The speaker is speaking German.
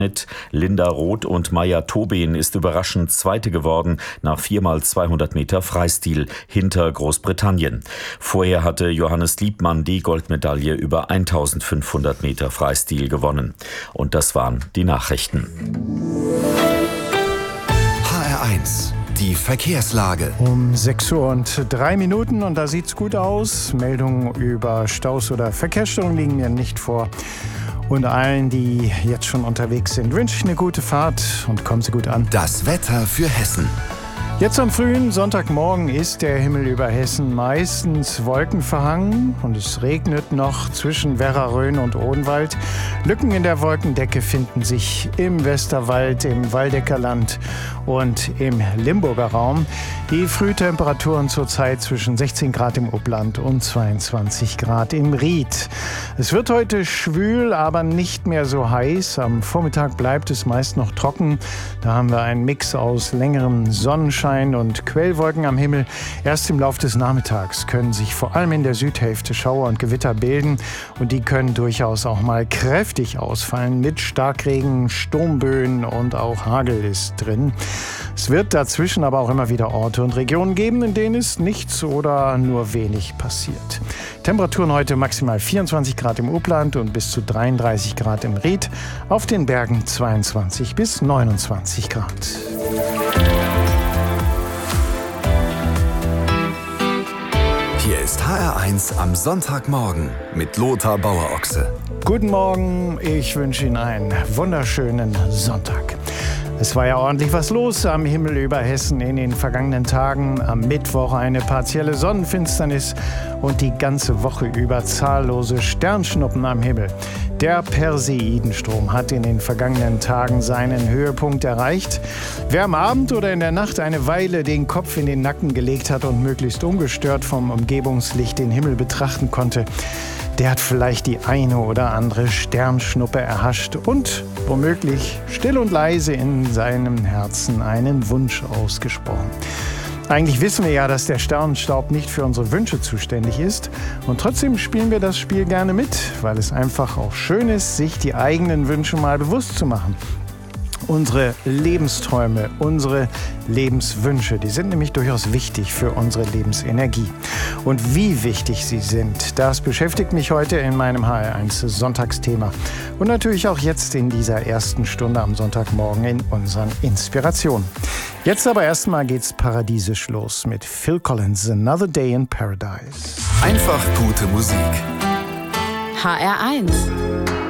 Linda Roth und Maja Tobin ist überraschend Zweite geworden nach 4x200 Meter Freistil hinter Großbritannien. Vorher hatte Johannes Liebmann die Goldmedaille über 1500 Meter Freistil gewonnen. Und das waren die Nachrichten. HR1, die Verkehrslage. Um 6:03 Uhr und da sieht's gut aus. Meldungen über Staus oder Verkehrsstörungen liegen mir nicht vor. Und allen, die jetzt schon unterwegs sind, wünsche ich eine gute Fahrt und kommen Sie gut an. Das Wetter für Hessen. Jetzt am frühen Sonntagmorgen ist der Himmel über Hessen meistens wolkenverhangen und es regnet noch zwischen Werra-Rhön und Odenwald. Lücken in der Wolkendecke finden sich im Westerwald, im Waldecker Land und im Limburger Raum. Die Frühtemperaturen zurzeit zwischen 16 Grad im Upland und 22 Grad im Ried. Es wird heute schwül, aber nicht mehr so heiß. Am Vormittag bleibt es meist noch trocken. Da haben wir einen Mix aus längerem Sonnenschein und Quellwolken am Himmel. Erst im Laufe des Nachmittags können sich vor allem in der Südhälfte Schauer und Gewitter bilden und die können durchaus auch mal kräftig ausfallen mit Starkregen, Sturmböen und auch Hagel ist drin. Es wird dazwischen aber auch immer wieder Orte und Regionen geben, in denen es nichts oder nur wenig passiert. Temperaturen heute maximal 24 Grad im Upland und bis zu 33 Grad im Ried. Auf den Bergen 22 bis 29 Grad. Hier ist HR1 am Sonntagmorgen mit Lothar Bauer-Ochse. Guten Morgen, ich wünsche Ihnen einen wunderschönen Sonntag. Es war ja ordentlich was los am Himmel über Hessen in den vergangenen Tagen. Am Mittwoch eine partielle Sonnenfinsternis und die ganze Woche über zahllose Sternschnuppen am Himmel. Der Perseidenstrom hat in den vergangenen Tagen seinen Höhepunkt erreicht. Wer am Abend oder in der Nacht eine Weile den Kopf in den Nacken gelegt hat und möglichst ungestört vom Umgebungslicht den Himmel betrachten konnte, der hat vielleicht die eine oder andere Sternschnuppe erhascht und womöglich still und leise in seinem Herzen einen Wunsch ausgesprochen. Eigentlich wissen wir ja, dass der Sternenstaub nicht für unsere Wünsche zuständig ist. Und trotzdem spielen wir das Spiel gerne mit, weil es einfach auch schön ist, sich die eigenen Wünsche mal bewusst zu machen. Unsere Lebensträume, unsere Lebenswünsche, die sind nämlich durchaus wichtig für unsere Lebensenergie. Und wie wichtig sie sind, das beschäftigt mich heute in meinem HR1 Sonntagsthema. Und natürlich auch jetzt in dieser ersten Stunde am Sonntagmorgen in unseren Inspirationen. Jetzt aber erstmal geht's paradiesisch los mit Phil Collins, Another Day in Paradise. Einfach gute Musik. HR1